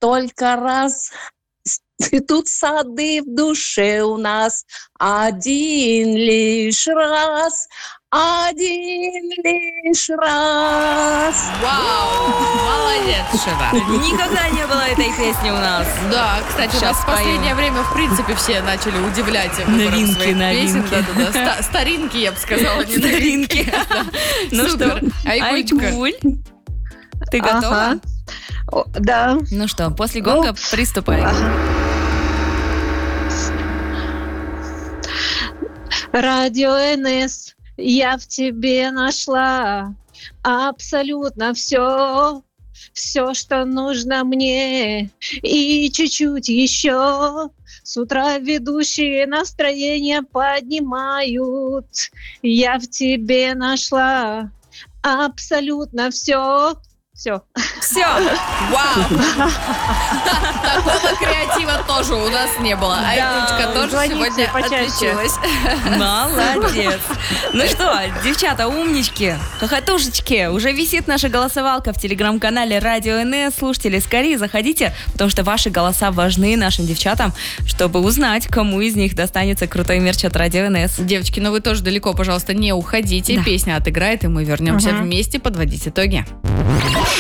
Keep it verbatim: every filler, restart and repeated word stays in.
только раз. Цветут сады в душе у нас один лишь раз, один лишь раз. Вау! Молодец, Шева. Никогда не было этой песни у нас. Да, кстати, Сейчас у нас в последнее время, в принципе, все начали удивлять выбором Новинки, своих песен. новинки. Да-да-да. Ста- Старинки, я бы сказала, не Старинки. новинки. Да. Ну Супер. что, Айгульчика. Айгуль, ты готова? Ага. О, да. Ну что, после гонга приступай. Радио эн эс, я в тебе нашла абсолютно все, все, что нужно мне, и чуть-чуть еще. С утра ведущие настроение поднимают. Я в тебе нашла абсолютно все. Все. Все. Вау! Такого креатива тоже у нас не было. Айгульчика тоже звоните сегодня почаще. отличилась. Молодец. Ну что, девчата, умнички, хохотушечки, уже висит наша голосовалка в телеграм-канале Радио эн эс. Слушатели, скорее заходите, потому что ваши голоса важны нашим девчатам, чтобы узнать, кому из них достанется крутой мерч от Радио эн эс. Девочки, но вы тоже далеко, пожалуйста, не уходите. Да. Песня отыграет, и мы вернемся Угу. вместе подводить итоги.